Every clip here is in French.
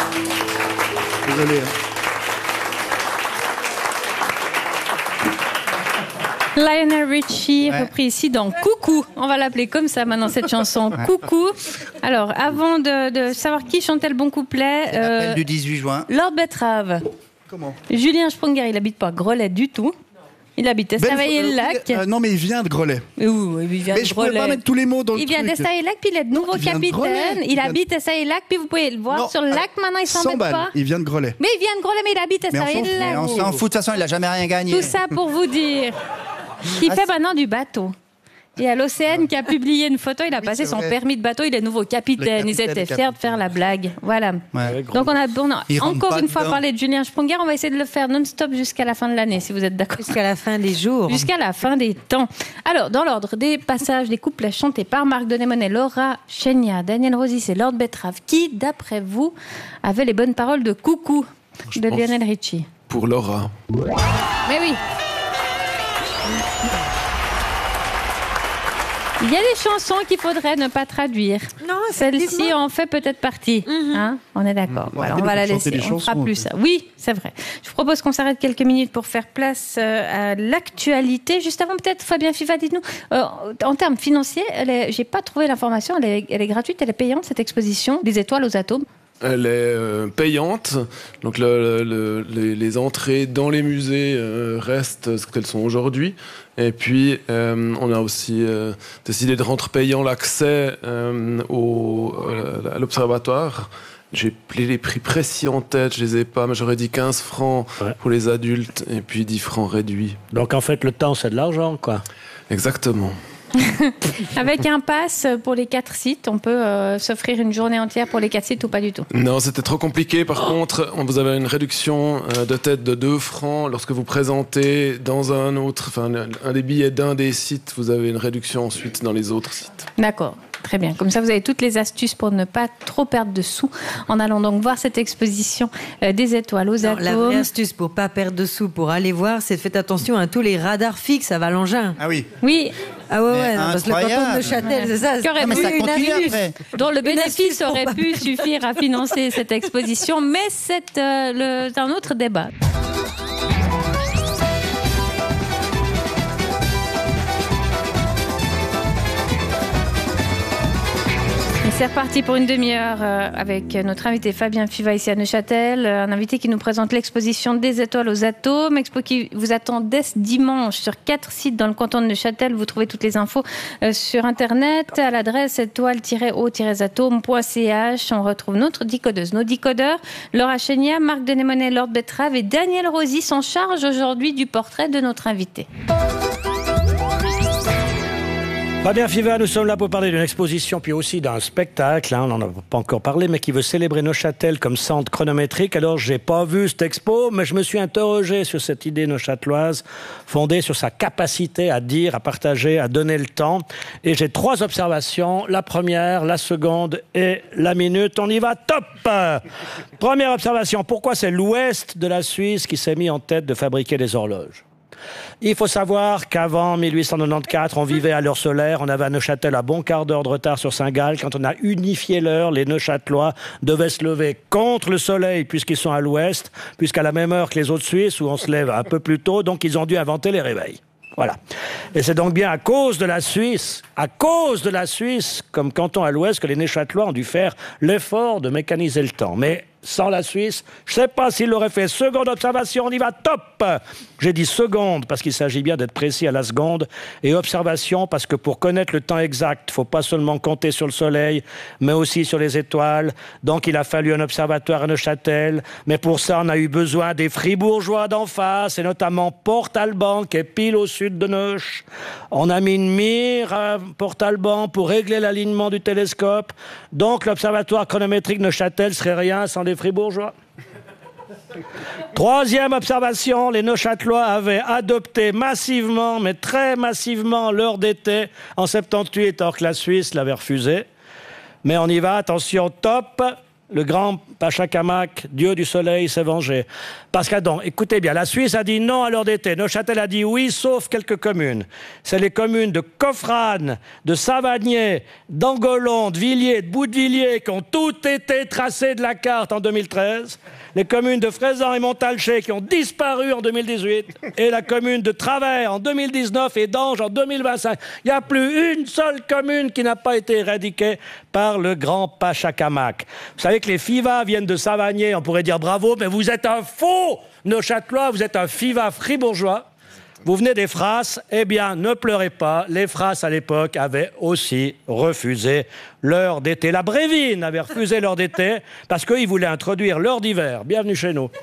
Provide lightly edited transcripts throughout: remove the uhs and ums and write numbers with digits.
Désolé. Lionel Richie, repris ici dans Coucou. On va l'appeler comme ça maintenant, cette chanson. Coucou. Alors, avant de savoir qui chantait le bon couplet... L'appel du 18 juin. Lord Betrave. Comment? Julien Sprunger, il habite pas à Grelais du tout. Il habite à Estavayer-le-Lac. Non, mais il vient de Grelais. Oui, il vient Mais de je ne pouvais Grelais. pas mettre tous les mots dans le Il truc. vient d'Estavayer-le-Lac, puis il est de nouveau il vient de capitaine. Grelais. Il habite à Estavayer-le-Lac, puis vous pouvez le voir Non, sur le lac. Maintenant, il 100 s'embête balles. pas. Il vient de Grelais. Mais il vient de Grelais, mais il habite à Mais on s'en fout, Estavayer-le-Lac. On s'en fout, de toute façon, il n'a jamais rien gagné. Tout ça pour vous dire qu'il fait maintenant du bateau. Il y a l'Océane qui a publié une photo, il a passé son permis de bateau, il est nouveau capitaine. Ils étaient fiers de faire la blague. Voilà. Ouais. Donc on a Il rentre encore pas une fois dedans. parlé de Julien Sprunger, on va essayer de le faire non-stop jusqu'à la fin de l'année, si vous êtes d'accord. Jusqu'à la fin des jours. Jusqu'à la fin des temps. Alors, dans l'ordre des passages des couplets chantés par Marc Denémonet, Laura Chenia, Daniel Rosis et Lord Betrave, qui, d'après vous, avait les bonnes paroles de Coucou de Lionel Richie? Pour Laura. Mais oui. Il y a des chansons qu'il faudrait ne pas traduire. Non, Celle-ci en fait peut-être partie. Hein, on est d'accord. Voilà, on va la laisser. On ne fera plus ça. Oui, c'est vrai. Je vous propose qu'on s'arrête quelques minutes pour faire place à l'actualité. Juste avant, peut-être, Fabien Fiva, dites-nous, en termes financiers, j'ai pas trouvé l'information. Elle est gratuite, elle est payante, cette exposition des étoiles aux atomes. Elle est payante, donc les entrées dans les musées restent ce qu'elles sont aujourd'hui. Et puis, on a aussi décidé de rendre payant l'accès à l'observatoire. J'ai les prix précis en tête, je les ai pas, mais j'aurais dit 15 francs pour les adultes et puis 10 francs réduits. Donc en fait, le temps, c'est de l'argent, quoi. Exactement. Avec un pass pour les 4 sites, on peut s'offrir une journée entière pour les 4 sites ou pas du tout? Non, c'était trop compliqué. Par contre, vous avez une réduction de tête de 2 francs lorsque vous présentez dans un des billets d'un des sites. Vous avez une réduction ensuite dans les autres sites. D'accord. Très bien. Comme ça, vous avez toutes les astuces pour ne pas trop perdre de sous en allant donc voir cette exposition des étoiles aux atomes. La vraie astuce pour pas perdre de sous, pour aller voir, c'est de faire attention à tous les radars fixes à Valangin. Ah oui. Oui. Ah ouais, non, parce que le canton de Incroyable. Neuchâtel, c'est ça. Qui aurait mais pu ça une continue astuce après. dont le astuce bénéfice pour aurait pas pu suffire à financer cette exposition, mais c'est un autre débat. C'est reparti pour une demi-heure avec notre invité Fabien Fiva ici à Neuchâtel, un invité qui nous présente l'exposition des étoiles aux atomes, expo qui vous attend dès ce dimanche sur 4 sites dans le canton de Neuchâtel. Vous trouvez toutes les infos sur internet à l'adresse étoile-o-atome.ch. On retrouve notre décodeuse, nos décodeurs, Laura Chenia, Marc Denémonet, Lord Betrave et Daniel Rosis s'en charge aujourd'hui du portrait de notre invité. Fabien Fiva, nous sommes là pour parler d'une exposition puis aussi d'un spectacle, on n'en a pas encore parlé, mais qui veut célébrer Neuchâtel comme centre chronométrique. Alors, j'ai pas vu cette expo, mais je me suis interrogé sur cette idée neuchâteloise, fondée sur sa capacité à dire, à partager, à donner le temps. Et j'ai 3 observations, la première, la seconde et la minute. On y va, top! Première observation, pourquoi c'est l'ouest de la Suisse qui s'est mis en tête de fabriquer des horloges? Il faut savoir qu'avant 1894, on vivait à l'heure solaire. On avait à Neuchâtel un bon quart d'heure de retard sur Saint-Gall. Quand on a unifié l'heure, les Neuchâtelois devaient se lever contre le soleil puisqu'ils sont à l'ouest, puisqu'à la même heure que les autres Suisses où on se lève un peu plus tôt, donc ils ont dû inventer les réveils. Voilà. Et c'est donc bien à cause de la Suisse, comme canton à l'ouest, que les Neuchâtelois ont dû faire l'effort de mécaniser le temps. Mais sans la Suisse, je ne sais pas s'il l'aurait fait. Seconde observation, on y va, top! J'ai dit seconde parce qu'il s'agit bien d'être précis à la seconde. Et observation parce que pour connaître le temps exact, il ne faut pas seulement compter sur le soleil, mais aussi sur les étoiles. Donc il a fallu un observatoire à Neuchâtel. Mais pour ça, on a eu besoin des Fribourgeois d'en face, et notamment Port-Alban, qui est pile au sud de Neuch. On a mis une mire à Port-Alban pour régler l'alignement du télescope. Donc l'observatoire chronométrique Neuchâtel serait rien sans les Fribourgeois. Troisième observation, les Neuchâtelois avaient adopté massivement, mais très massivement, l'heure d'été en 78, alors que la Suisse l'avait refusé. Mais on y va, attention, top. le grand Pachacamac, dieu du soleil, s'est vengé. Parce que, donc, écoutez bien, la Suisse a dit non à l'heure d'été. Neuchâtel a dit oui, sauf quelques communes. C'est les communes de Coffrane, de Savagnier, d'Angolon, de Villiers, de Boutevilliers qui ont toutes été tracées de la carte en 2013. Les communes de Fraisan et Montalcher qui ont disparu en 2018. Et la commune de Travers en 2019 et d'Ange en 2025. Il n'y a plus une seule commune qui n'a pas été éradiquée par le grand Pachacamac. Vous savez que les FIVA viennent de Savagnier, on pourrait dire bravo, mais vous êtes un faux Neuchâtelois, vous êtes un FIVA fribourgeois. Vous venez des Frasses, eh bien, ne pleurez pas. Les Frasses, à l'époque, avaient aussi refusé l'heure d'été. La Brévine avait refusé l'heure d'été parce qu'ils voulaient introduire l'heure d'hiver. Bienvenue chez nous.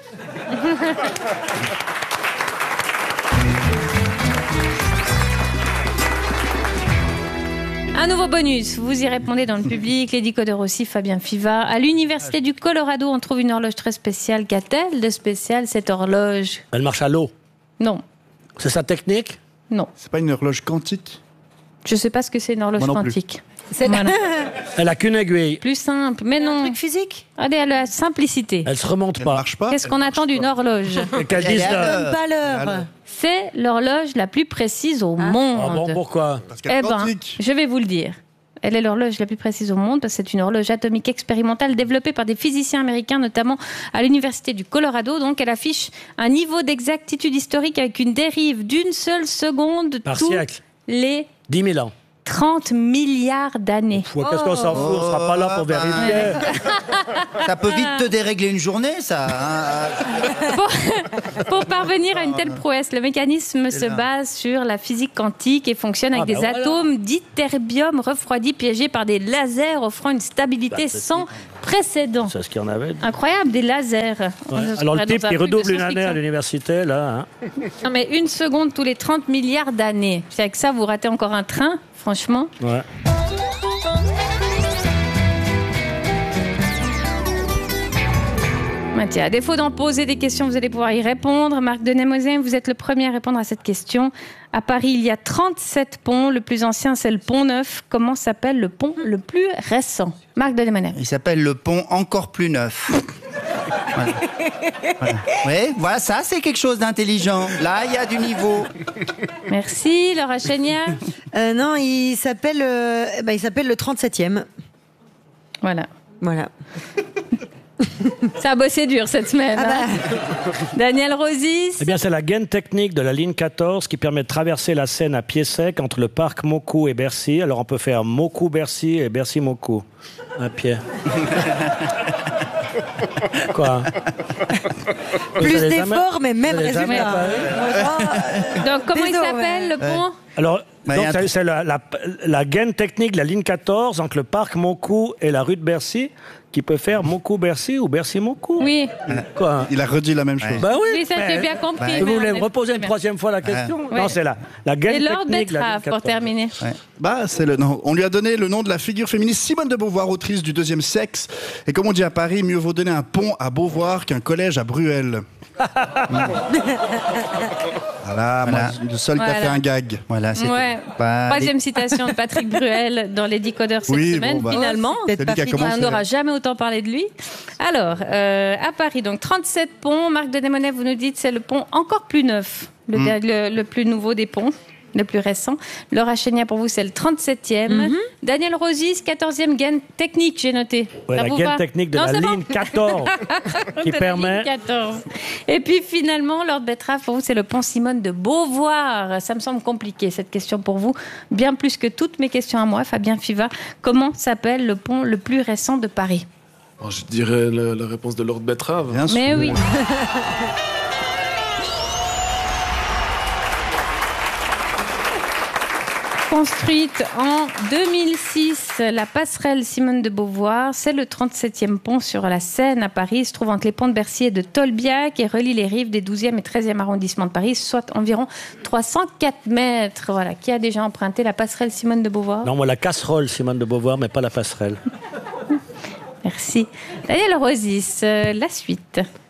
Un nouveau bonus, vous y répondez dans le public, les décodeurs aussi, Fabien Fiva. À l'université du Colorado, on trouve une horloge très spéciale. Qu'a-t-elle de spécial, cette horloge? Elle marche à l'eau. Non. C'est sa technique? Non. C'est pas une horloge quantique? Je sais pas ce que c'est une horloge quantique. Voilà. Elle a qu'une aiguille. Plus simple, mais non. Un truc physique? Regardez, elle a la simplicité. Elle se remonte pas. Elle marche pas? Qu'est-ce qu'on attend d'une horloge? Qu'elle dise Pas l'heure. C'est l'horloge la plus précise au monde. Ah bon, pourquoi? Parce qu'elle est quantique. Je vais vous le dire. Elle est l'horloge la plus précise au monde parce que c'est une horloge atomique expérimentale développée par des physiciens américains, notamment à l'université du Colorado. Donc, elle affiche un niveau d'exactitude historique avec une dérive d'une seule seconde Par tous siècle. les 10 000 ans. 30 milliards d'années. Qu'est-ce qu'on s'en fout? On sera pas là pour vérifier. Ça peut vite te dérégler une journée, ça. Hein. Pour parvenir à une telle prouesse, le mécanisme se base sur la physique quantique et fonctionne avec des atomes d'ytterbium refroidis piégés par des lasers offrant une stabilité sans précédent. C'est ce qu'il y en avait. Incroyable, des lasers. Ouais. Alors le type qui redouble une année à l'université, là. Hein. Non mais une seconde tous les 30 milliards d'années. C'est avec ça, vous ratez encore un train, franchement. Ouais. Tiens, à défaut d'en poser des questions, vous allez pouvoir y répondre. Marc Denemoisin, vous êtes le premier à répondre à cette question. À Paris, il y a 37 ponts. Le plus ancien, c'est le pont Neuf. Comment s'appelle le pont le plus récent? Marc Denemoisin. Il s'appelle le pont encore plus neuf. Voilà. Oui, voilà, ça c'est quelque chose d'intelligent. Là, il y a du niveau. Merci, Laura Chéniak. Non, il s'appelle le 37e. Voilà. Ça a bossé dur cette semaine. Daniel Rosis. Eh bien, c'est la gaine technique de la ligne 14 qui permet de traverser la Seine à pied sec entre le parc Maucou et Bercy. Alors, on peut faire Maucou-Bercy et Bercy-Maucou à pied. Quoi? Plus d'efforts, mais même résultat. Donc, comment il s'appelle, le pont? Alors, c'est la gaine technique de la ligne 14 entre le parc Maucou et la rue de Bercy qui peut faire Maucou-Bercy ou Bercy-Maucou. Oui. Quoi? Il a redit la même chose. Ben oui. Oui, ça j'ai bien compris. Vous voulez me reposer une troisième fois la question? Ouais. Non, c'est la gaine Et Lord technique. Betrave, pour terminer. Ouais. Bah, c'est le nom. On lui a donné le nom de la figure féministe Simone de Beauvoir, autrice du deuxième sexe. Et comme on dit à Paris, mieux vaut donner un pont à Beauvoir qu'un collège à Bruel. Voilà, moi, le seul qui a fait un gag. Voilà, c'est Troisième citation de Patrick Bruel dans les décodeurs cette semaine, finalement. On n'aura jamais autant parlé de lui. Alors, à Paris, donc 37 ponts. Marc Denemoisin, vous nous dites c'est le pont encore plus neuf, le plus nouveau des ponts. Le plus récent. Laura Chéniak, pour vous, c'est le 37e. Daniel Rosis, 14e gaine technique, j'ai noté. Ouais, la gaine technique de la ligne 14 qui permet... 14. Et puis finalement, Lord Betrave, pour vous, c'est le pont Simone de Beauvoir. Ça me semble compliqué, cette question pour vous. Bien plus que toutes mes questions à moi, Fabien Fiva. Comment s'appelle le pont le plus récent de Paris? Je dirais la réponse de Lord Betrave. Bien sûr. Mais oui. Construite en 2006, la passerelle Simone de Beauvoir, c'est le 37e pont sur la Seine à Paris. Il se trouve entre les ponts de Bercy et de Tolbiac et relie les rives des 12e et 13e arrondissements de Paris, soit environ 304 mètres. Voilà. Qui a déjà emprunté la passerelle Simone de Beauvoir? Non, moi, la casserole Simone de Beauvoir, mais pas la passerelle. Merci. Daniel Rosis, la suite.